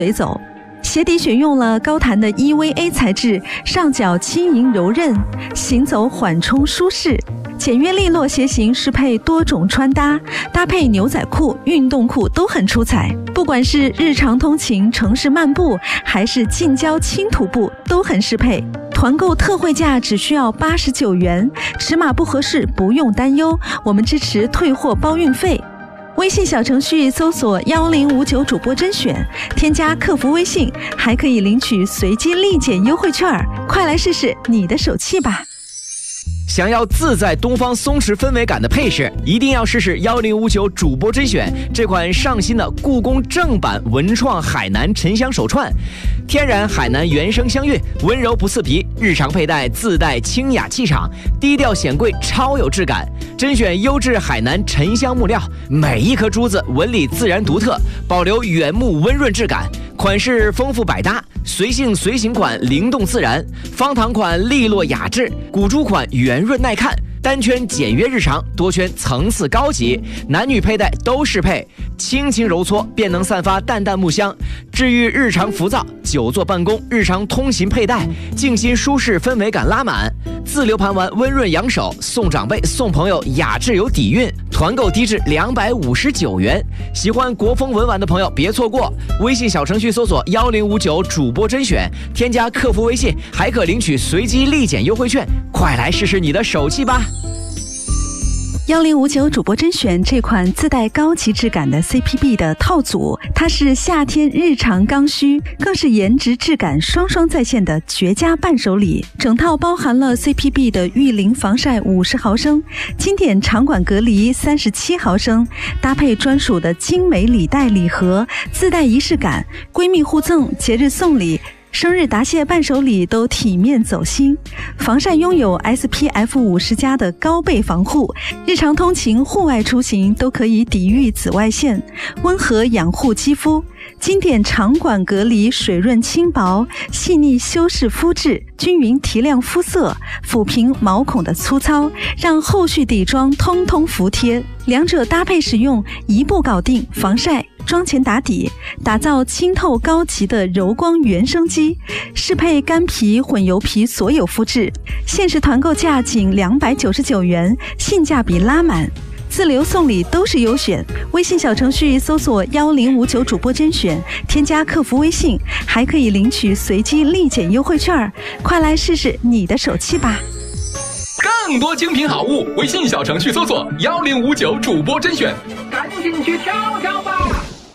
走。鞋底选用了高弹的 EVA 材质，上脚轻盈柔韧，行走缓冲舒适。简约利落鞋型适配多种穿搭，搭配牛仔裤、运动裤都很出彩。不管是日常通勤、城市漫步，还是近郊轻徒步，都很适配。团购特惠价只需要89元，尺码不合适不用担忧，我们支持退货包运费。微信小程序搜索1059主播甄选，添加客服微信，还可以领取随机立减优惠券，快来试试你的手气吧。 想要自在东方松弛氛围感的配饰，一定要试试1059主播甄选这款上新的故宫正版文创海南沉香手串，天然海南原生香韵，温柔不刺皮，日常佩戴自带清雅气场，低调显贵，超有质感。甄选优质海南沉香木料，每一颗珠子纹理自然独特，保留原木温润质感，款式丰富百搭，随性随行款灵动自然，方糖款利落雅致，古珠款圆润耐看，单圈简约日常，多圈层次高级，男女佩戴都适配，轻轻揉搓便能散发淡淡木香，治愈日常浮躁，久坐办公、日常通勤佩戴，静心舒适氛围感拉满。自流盘丸温润养手，送长辈送朋友雅致有底蕴，团购低至259元。喜欢国风文玩的朋友别错过，微信小程序搜索1059主播甄选，添加客服微信，还可领取随机立减优惠券，快来试试你的手气吧。 1059主播甄选这款自带高级质感的 CPB 的套组，它是夏天日常刚需，更是颜值质感双双在线的绝佳伴手礼。整套包含了 CPB 的御淋防晒50毫升，经典场馆隔离37毫升，搭配专属的精美礼袋礼盒，自带仪式感，闺蜜互赠，节日送礼，生日答谢伴手礼都体面走心。防晒拥有 SPF 50+的高倍防护，日常通勤、户外出行都可以抵御紫外线，温和养护肌肤。经典场馆隔离，水润轻薄，细腻修饰肤质，均匀提亮肤色，抚平毛孔的粗糙，让后续底妆通通服帖。两者搭配使用，一步搞定防晒、妆前打底，打造清透高级的柔光原生肌，适配干皮、混油皮所有肤质。限时团购价仅299元，性价比拉满。自留送礼都是优选，微信小程序搜索1059主播甄选，添加客服微信，还可以领取随机立减优惠券，快来试试你的手气吧。 更多精品好物，微信小程序搜索1059主播甄选，赶紧去挑挑吧。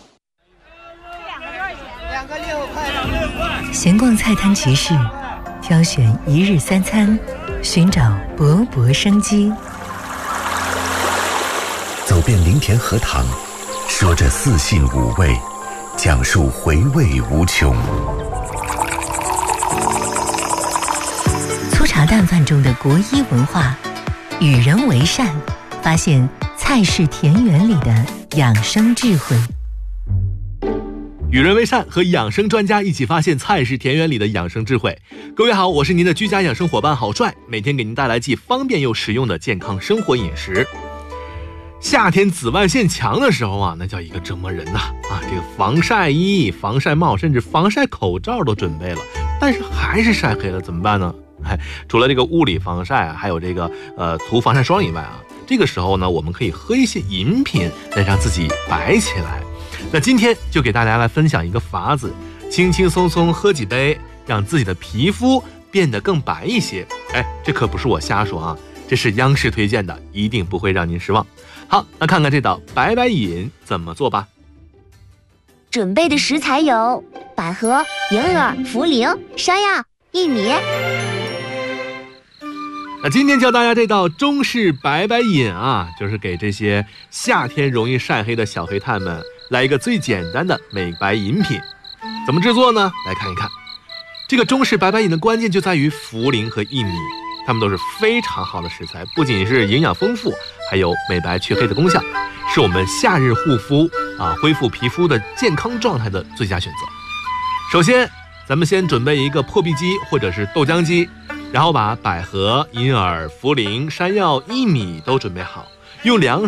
2个6块。 闲逛菜摊集市，挑选一日三餐，寻找勃勃生机。 走遍林田荷塘，说着四性五味，讲述回味无穷。 粗茶淡饭中的国医文化，与人为善，发现菜市田园里的养生智慧。 与人为善，和养生专家一起发现菜市田园里的养生智慧。各位好，我是您的居家养生伙伴郝帅，每天给您带来既方便又实用的健康生活饮食。夏天紫外线强的时候啊，那叫一个折磨人呐！这个防晒衣、防晒帽，甚至防晒口罩都准备了，但是还是晒黑了，怎么办呢？除了这个物理防晒还有这个涂防晒霜以外这个时候呢，我们可以喝一些饮品来让自己白起来。那今天就给大家来分享一个法子，轻轻松松喝几杯，让自己的皮肤变得更白一些。这可不是我瞎说这是央视推荐的，一定不会让您失望。好，那看看这道白白饮怎么做吧。 准备的食材有百合、银耳、茯苓、山药、薏米。 那今天教大家这道中式白白饮就是给这些夏天容易晒黑的小黑炭们来一个最简单的美白饮品。怎么制作呢？来看一看。这个中式白白饮的关键就在于茯苓和薏米，它们都是非常好的食材，不仅是营养丰富，还有美白去黑的功效，是我们夏日护肤恢复皮肤的健康状态的最佳选择。首先咱们先准备一个破壁机或者是豆浆机，然后把百合、银耳、茯苓、山药、薏米都准备好，用凉